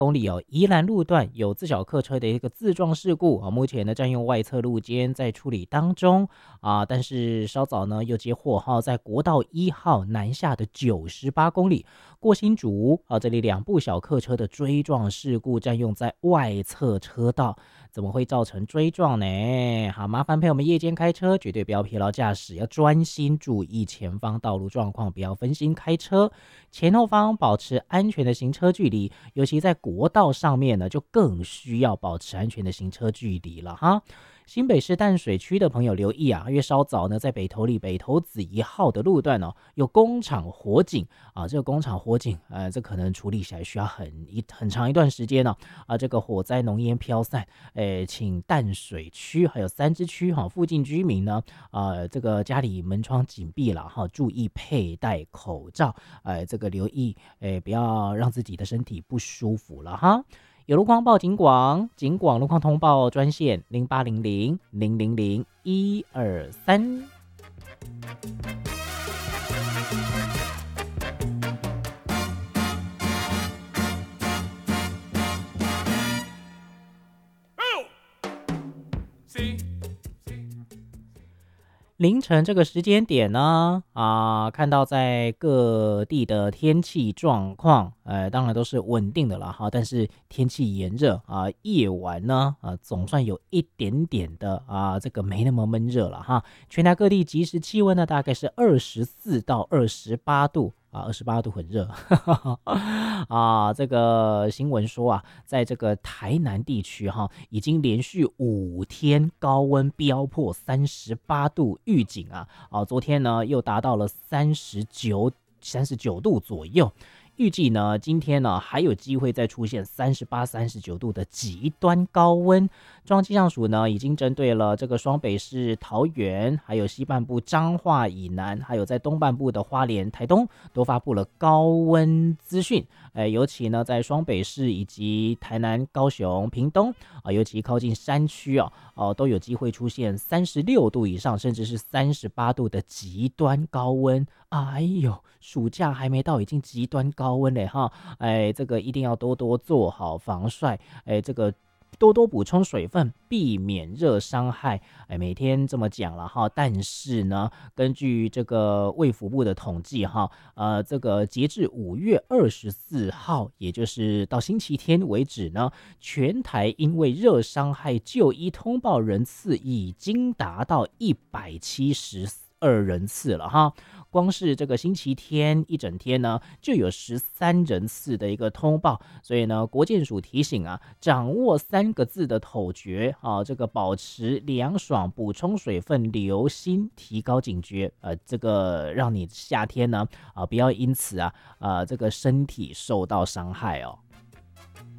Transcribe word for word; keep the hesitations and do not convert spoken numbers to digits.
公里哦，宜兰路段有自小客车的一个自撞事故啊，目前呢占用外侧路肩在处理当中啊，但是稍早呢又接获哈，在国道一号南下的九十八公里过新竹啊，这里两部小客车的追撞事故占用在外侧车道，怎么会造成追撞呢？好，麻烦朋友们夜间开车绝对不要疲劳驾驶，要专心注意前方道路状况，不要分心开车，前后方保持安全的行车距离，尤其在国道上面呢，就更需要保持安全的行车距离了哈。新北市淡水区的朋友留意啊，因为稍早呢，在北投里北投子一号的路段哦，有工厂火警啊，这个工厂火警，呃，这可能处理起来需要很一很长一段时间呢、啊，这个火灾浓烟飘散，诶，请淡水区还有三支区哈、啊、附近居民呢，啊，这个家里门窗紧闭了哈、啊，注意佩戴口罩，呃，这个留意，诶，不要让自己的身体不舒服了哈。有路况报警广，警广路况通报专线零八零零零零零一二三。凌晨这个时间点呢，啊、看到在各地的天气状况，呃，当然都是稳定的了哈，但是天气炎热啊、夜晚呢，啊、总算有一点点的啊、这个没那么闷热了哈。全台各地即时气温呢，大概是二十四到二十八度。啊，二十八度很热啊！这个新闻说啊，在这个台南地区哈，已经连续五天高温飙破三十八度预警啊！啊，昨天呢又达到了三十九三十九度左右。预计呢，今天呢还有机会再出现三十八、三十九度的极端高温。中央气象署呢已经针对了这个双北市桃园，还有西半部彰化以南，还有在东半部的花莲、台东，都发布了高温资讯。呃，尤其呢在双北市以及台南、高雄、屏东啊，尤其靠近山区啊，哦、都有机会出现三十六度以上，甚至是三十八度的极端高温。哎呦，暑假还没到，已经极端高温了哈！哎，这个一定要多多做好防晒，哎，这个多多补充水分，避免热伤害。哎，每天这么讲了哈，但是呢，根据这个卫福部的统计哈，呃，这个截至五月二十四号，也就是到星期天为止呢，全台因为热伤害就医通报人次已经达到一百七十二人次了哈。光是这个星期天一整天呢，就有十三人次的一个通报，所以呢，国健署提醒啊，掌握三个字的口诀啊，这个保持凉爽，补充水分，留心，提高警觉，呃，这个让你夏天呢啊，不要因此啊啊这个身体受到伤害哦。